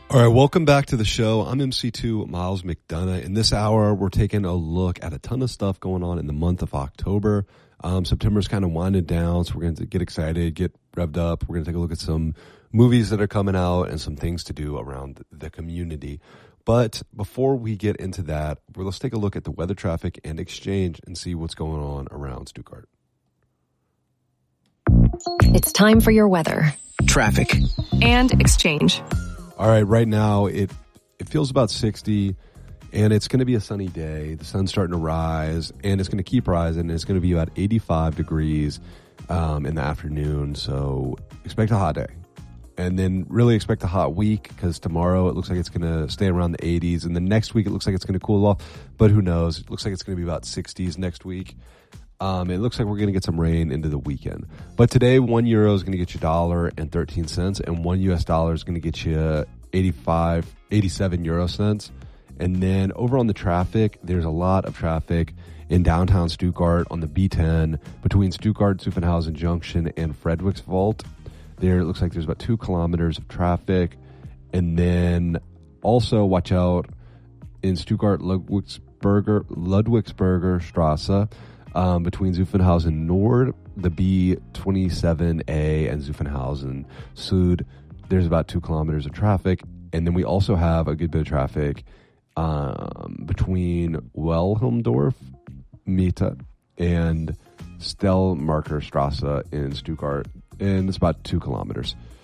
All right, welcome back to the show. I'm MC2 Miles McDonough. In this hour, we're taking a look at a ton of stuff going on in the month of October. September's kind of winding down, so we're going to get excited, get revved up. We're going to take a look at some movies that are coming out and some things to do around the community. But before we get into that, let's take a look at the weather, traffic, and exchange and see what's going on around Stuttgart. It's time for your weather, traffic, and exchange. All right, right now it feels about 60, and it's going to be a sunny day. The sun's starting to rise, and it's going to keep rising. And it's going to be about 85 degrees in the afternoon, so expect a hot day. And then really expect a hot week, because tomorrow it looks like it's going to stay around the 80s, and the next week it looks like it's going to cool off, but who knows? It looks like it's going to be about 60s next week. It looks like we're going to get some rain into the weekend. But today, €1 is going to get you $1.13, and $1 is going to get you 87 euro cents. And then over on the traffic, there's a lot of traffic in downtown Stuttgart on the B10 between Stuttgart, Zuffenhausen Junction, and Frederikswald. There, it looks like there's about 2 kilometers of traffic. And then also watch out in Stuttgart, Ludwigsburger Strasse. Between Zuffenhausen Nord, the B27A, and Zuffenhausen Süd, there's about 2 kilometers of traffic. And then we also have a good bit of traffic between Wilhelmdorf, Mitte, and Stellmarker Strasse in Stuttgart. And it's about 2 kilometers.